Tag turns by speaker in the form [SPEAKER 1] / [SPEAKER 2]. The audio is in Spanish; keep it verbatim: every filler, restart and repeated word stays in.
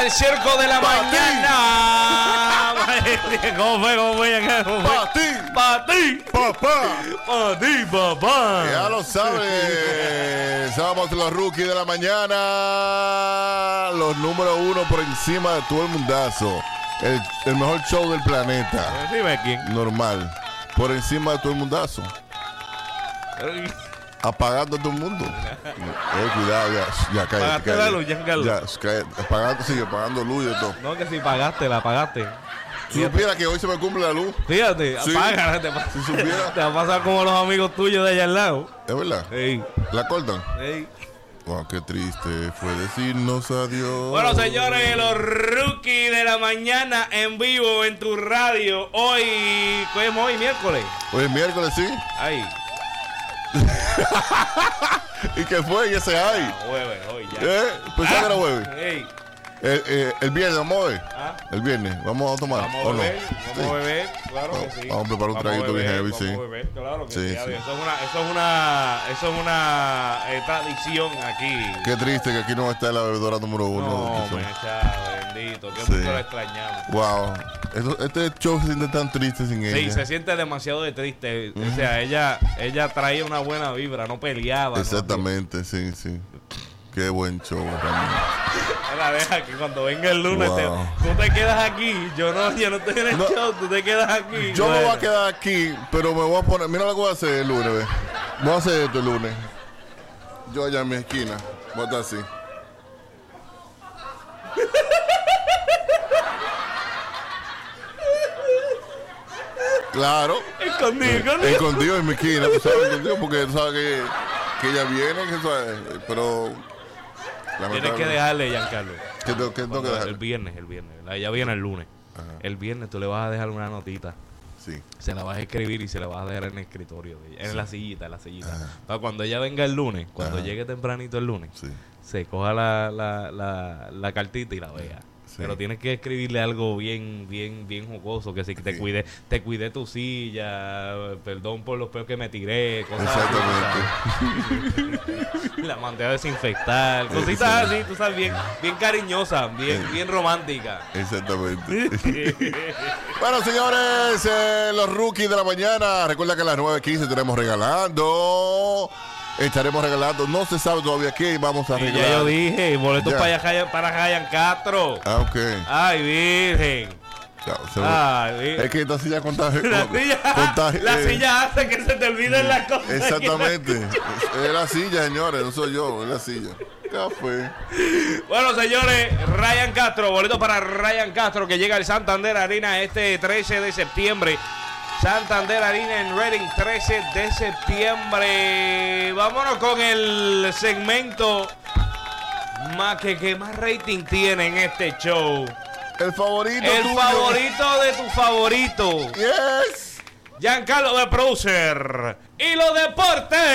[SPEAKER 1] el circo de la
[SPEAKER 2] Pa'
[SPEAKER 1] mañana. ¿Cómo fue? ¿Cómo fue?
[SPEAKER 2] Pa' ti.
[SPEAKER 1] Pa' ti.
[SPEAKER 2] Papá.
[SPEAKER 1] Pa' ti, papá.
[SPEAKER 2] Ya lo sabes. Somos los rookies de la mañana. Los número uno por encima de todo el mundazo. El, el mejor show del planeta.
[SPEAKER 1] Dime quién.
[SPEAKER 2] Normal. Por encima de todo el mundazo. Apagando a todo el mundo. Eh, cuidado, ya, ya cállate.
[SPEAKER 1] Apagaste la luz, ya, Carlos.
[SPEAKER 2] Ya, cállate. Apagando, sí, apagando luz y de todo.
[SPEAKER 1] No, que si pagaste, la pagaste.
[SPEAKER 2] Si supiera que hoy se me cumple la luz.
[SPEAKER 1] Fíjate,
[SPEAKER 2] Sí.
[SPEAKER 1] apágala. Te, pa-
[SPEAKER 2] Si supiera.
[SPEAKER 1] te va a pasar como los amigos tuyos de allá al lado.
[SPEAKER 2] ¿Es verdad?
[SPEAKER 1] Ey,
[SPEAKER 2] ¿La cortan?
[SPEAKER 1] ey.
[SPEAKER 2] Wow, qué triste fue decirnos adiós.
[SPEAKER 1] Bueno, señores, los rookies de la mañana en vivo en tu radio. Hoy, ¿qué es hoy? Miércoles.
[SPEAKER 2] Hoy es miércoles, sí.
[SPEAKER 1] Ay,
[SPEAKER 2] ¿Y qué fue? ¿Y ese hay?
[SPEAKER 1] ah, jueves, hoy ya.
[SPEAKER 2] ¿Eh? Pensaba que era jueves.
[SPEAKER 1] Ey,
[SPEAKER 2] El, eh, el viernes, vamos a ver.
[SPEAKER 1] ah,
[SPEAKER 2] El viernes, vamos a tomar.
[SPEAKER 1] vamos
[SPEAKER 2] ¿O
[SPEAKER 1] a
[SPEAKER 2] no?
[SPEAKER 1] beber, vamos
[SPEAKER 2] Sí.
[SPEAKER 1] a beber, claro que
[SPEAKER 2] Vamos-
[SPEAKER 1] sí.
[SPEAKER 2] vamos a preparar un
[SPEAKER 1] Vamos
[SPEAKER 2] traguito
[SPEAKER 1] a
[SPEAKER 2] bien
[SPEAKER 1] beber,
[SPEAKER 2] heavy,
[SPEAKER 1] vamos
[SPEAKER 2] sí.
[SPEAKER 1] a beber, claro que
[SPEAKER 2] Sí,
[SPEAKER 1] sí.
[SPEAKER 2] sí.
[SPEAKER 1] Eso es una, eso es una, eso es una eh, tradición aquí.
[SPEAKER 2] Qué triste que aquí no está la bebedora número uno.
[SPEAKER 1] No, me echa, bendito, que
[SPEAKER 2] Sí.
[SPEAKER 1] mucho la extrañamos.
[SPEAKER 2] Wow. Esto- este show se siente tan triste sin
[SPEAKER 1] Sí,
[SPEAKER 2] ella.
[SPEAKER 1] se siente demasiado de triste. O sea, ella, ella traía una buena vibra, no peleaba.
[SPEAKER 2] Exactamente, sí, sí. Qué buen show, realmente.
[SPEAKER 1] No, la deja que cuando venga el lunes te-
[SPEAKER 2] Wow.
[SPEAKER 1] tú te quedas aquí. Yo no, yo no estoy en el
[SPEAKER 2] No.
[SPEAKER 1] show, tú te quedas aquí.
[SPEAKER 2] Yo me
[SPEAKER 1] Bueno.
[SPEAKER 2] voy a quedar aquí, pero me voy a poner. Mira lo que voy a hacer el lunes, ve. Voy a hacer esto el lunes. Yo allá en mi esquina. Voy a estar así. Claro.
[SPEAKER 1] Escondido, escondido.
[SPEAKER 2] Escondido en mi esquina, tú sabes, escondido porque tú sabes que, que ella viene, que sabes, pero.
[SPEAKER 1] Tienes que dejarle, Giancarlo.
[SPEAKER 2] ¿Qué tengo, qué tengo que dejar?
[SPEAKER 1] El viernes, el viernes. Ella viene el lunes.
[SPEAKER 2] Ajá.
[SPEAKER 1] El viernes tú le vas a dejar una notita.
[SPEAKER 2] Sí.
[SPEAKER 1] Se la vas a escribir y se la vas a dejar en el escritorio de ella. En la sillita, en la sillita.
[SPEAKER 2] Ajá.
[SPEAKER 1] Para cuando ella venga el lunes, cuando
[SPEAKER 2] Ajá.
[SPEAKER 1] llegue tempranito el lunes,
[SPEAKER 2] Sí.
[SPEAKER 1] se coja la, la, la, la cartita y la vea.
[SPEAKER 2] Sí.
[SPEAKER 1] Pero tienes que escribirle algo bien, bien, bien jocoso, que sí, que te
[SPEAKER 2] Sí.
[SPEAKER 1] cuide, te cuidé tu silla, perdón por los peos que me tiré, cosas
[SPEAKER 2] Exactamente.
[SPEAKER 1] así. La mandé a desinfectar, cositas así, tú sabes, bien, bien cariñosas, bien, bien románticas.
[SPEAKER 2] Exactamente. Bueno, señores, eh, los rookies de la mañana. Recuerda que a las nueve quince estaremos regalando. Estaremos regalando, no se sabe todavía qué vamos a
[SPEAKER 1] Y
[SPEAKER 2] regalar.
[SPEAKER 1] ya yo dije, boletos
[SPEAKER 2] Ya.
[SPEAKER 1] para, Ryan- para Ryan Castro.
[SPEAKER 2] Ah, ok.
[SPEAKER 1] Ay, virgen.
[SPEAKER 2] Ya, se-
[SPEAKER 1] Ay, virgen.
[SPEAKER 2] es que esta silla contagia.
[SPEAKER 1] La
[SPEAKER 2] con-
[SPEAKER 1] silla,
[SPEAKER 2] contagia-
[SPEAKER 1] la
[SPEAKER 2] eh,
[SPEAKER 1] silla hace que se te olviden las cosas.
[SPEAKER 2] Exactamente. Es, es la silla, señores, no soy yo, es la silla. Café.
[SPEAKER 1] Bueno, señores, Ryan Castro, boleto para Ryan Castro que llega al Santander Arena este trece de septiembre. Santander Arena en Reading, trece de septiembre. Vámonos con el segmento más que, que más rating tiene en este show.
[SPEAKER 2] El favorito
[SPEAKER 1] El
[SPEAKER 2] tuyo.
[SPEAKER 1] favorito de tu favorito.
[SPEAKER 2] Yes.
[SPEAKER 1] Giancarlo, de producer. Y los deportes.